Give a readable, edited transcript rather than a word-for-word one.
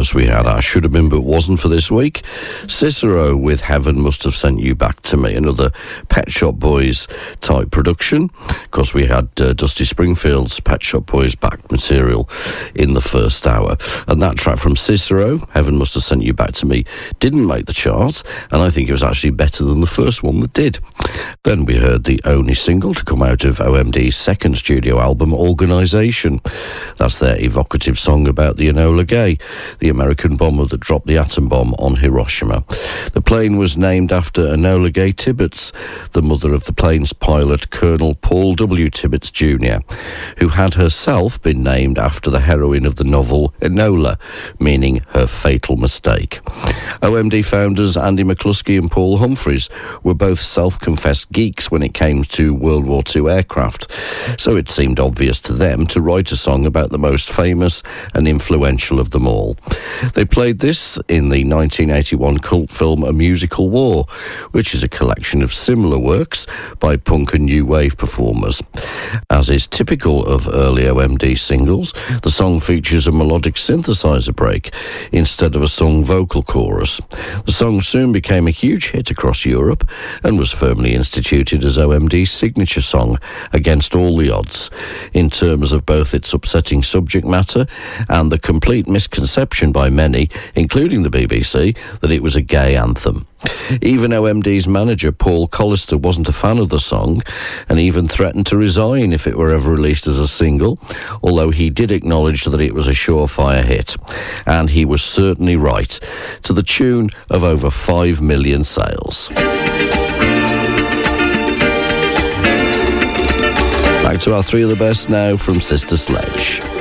First we had I Should Have Been But Wasn't for this week. Cicero with Heaven Must Have Sent You Back to Me, another Pet Shop Boys type production. Of course, we had Dusty Springfield's Pet Shop Boys back material in the first hour. And that track from Cicero, Heaven Must Have Sent You Back to Me, didn't make the charts, and I think it was actually better than the first one that did. Then we heard the only single to come out of OMD's second studio album, Organisation. That's their evocative song about the Enola Gay, the American bomber that dropped the atom bomb on Hiroshima. The plane was named after Enola Gay Tibbets, the mother of the plane's pilot, Colonel Paul W. Tibbets Jr., who had herself been named after the heroine of the novel Enola, meaning her fatal mistake. OMD founders Andy McCluskey and Paul Humphreys were both self-confessed geeks when it came to World War II aircraft, so it seemed obvious to them to write a song about the most famous and influential of them all. They played this in the 1981 cult film A Musical War, which is a collection of similar works by punk and new wave performers. As is typical of early OMD singles, the song features a melodic synthesizer break instead of a sung vocal chorus. The song soon became a huge hit across Europe and was firmly instituted as OMD's signature song against all the odds, in terms of both its upsetting subject matter and the complete misconception by many, including the BBC, that it was a gay anthem. Even OMD's manager, Paul Collister, wasn't a fan of the song and even threatened to resign if it were ever released as a single, although he did acknowledge that it was a surefire hit. And he was certainly right, to the tune of over 5 million sales. Back to our three of the best now from Sister Sledge.